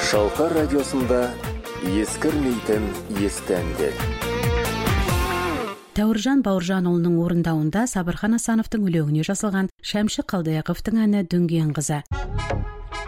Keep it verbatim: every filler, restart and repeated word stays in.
Шалқар радиосында ескірмейтін есті әндер. Тәуіржан Бауыржанұлының орындауында Сабырхан Асановтың өлеңіне жазылған Шәмші Қалдаяқовтың әні Дүнген қызы.